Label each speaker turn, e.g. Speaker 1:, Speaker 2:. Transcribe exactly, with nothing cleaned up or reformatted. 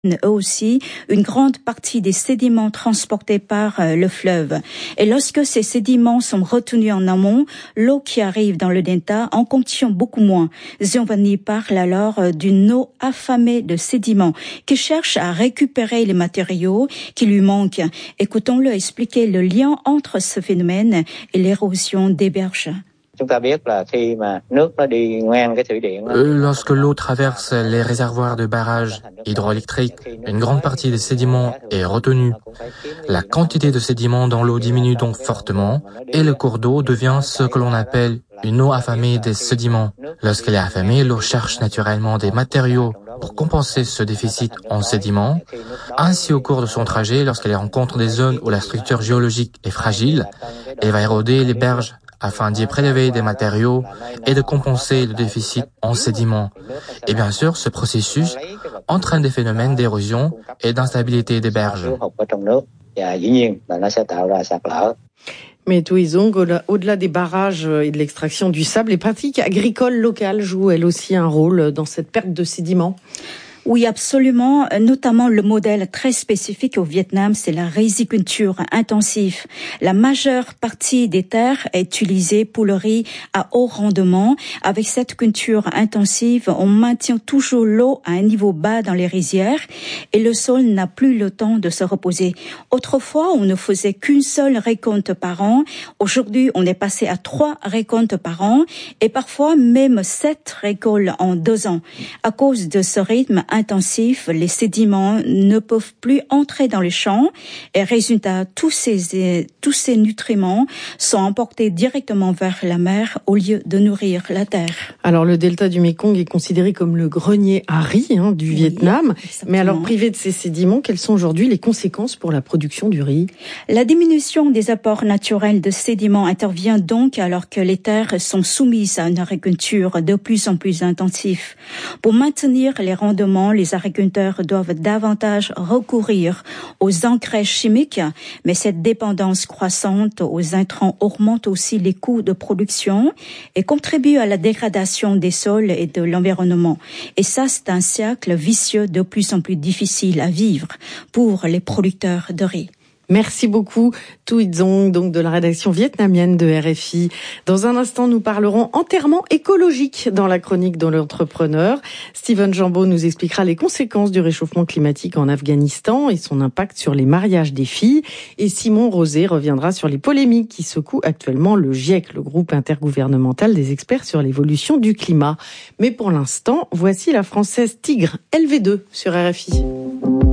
Speaker 1: eux aussi une grande partie des sédiments transportés par le fleuve. Et lorsque ces sédiments sont retenus en amont, l'eau qui arrive dans le delta en contient beaucoup moins. Giovanni parle alors d'une eau affamée de sédiments qui cherche à récupérer les matériaux qui lui manquent. Écoutons-le expliquer le lien entre ce phénomène et l'érosion des berges.
Speaker 2: Lorsque l'eau traverse les réservoirs de barrages hydroélectriques, une grande partie des sédiments est retenue. La quantité de sédiments dans l'eau diminue donc fortement et le cours d'eau devient ce que l'on appelle une eau affamée des sédiments. Lorsqu'elle est affamée, l'eau cherche naturellement des matériaux pour compenser ce déficit en sédiments. Ainsi, au cours de son trajet, lorsqu'elle rencontre des zones où la structure géologique est fragile, elle va éroder les berges afin d'y prélever des matériaux et de compenser le déficit en sédiments. Et bien sûr, ce processus entraîne des phénomènes d'érosion et d'instabilité des berges.
Speaker 3: Mais Tuizong, au-delà des barrages et de l'extraction du sable, les pratiques agricoles locales jouent elles aussi un rôle dans cette perte de sédiments.
Speaker 1: Oui, absolument. Notamment le modèle très spécifique au Vietnam, c'est la riziculture intensive. La majeure partie des terres est utilisée pour le riz à haut rendement. Avec cette culture intensive, on maintient toujours l'eau à un niveau bas dans les rizières et le sol n'a plus le temps de se reposer. Autrefois, on ne faisait qu'une seule récolte par an. Aujourd'hui, on est passé à trois récoltes par an et parfois même sept récoltes en deux ans. À cause de ce rythme intensif, les sédiments ne peuvent plus entrer dans les champs et résultat, tous ces, tous ces nutriments sont emportés directement vers la mer au lieu de nourrir la terre.
Speaker 3: Alors le delta du Mékong est considéré comme le grenier à riz hein, du oui, Vietnam. Exactement. Mais alors privé de ces sédiments, quelles sont aujourd'hui les conséquences pour la production du riz ?
Speaker 1: La diminution des apports naturels de sédiments intervient donc alors que les terres sont soumises à une agriculture de plus en plus intensive. Pour maintenir les rendements, les agriculteurs doivent davantage recourir aux engrais chimiques, mais cette dépendance croissante aux intrants augmente aussi les coûts de production et contribue à la dégradation des sols et de l'environnement. Et ça, c'est un cercle vicieux de plus en plus difficile à vivre pour les producteurs de riz.
Speaker 3: Merci beaucoup, Tuizong, donc de la rédaction vietnamienne de R F I. Dans un instant, nous parlerons enterrement écologique dans la chronique de l'entrepreneur. Steven Jambeau nous expliquera les conséquences du réchauffement climatique en Afghanistan et son impact sur les mariages des filles. Et Simon Rosé reviendra sur les polémiques qui secouent actuellement le GIEC, le groupe intergouvernemental des experts sur l'évolution du climat. Mais pour l'instant, voici la française Tigre L V deux sur R F I.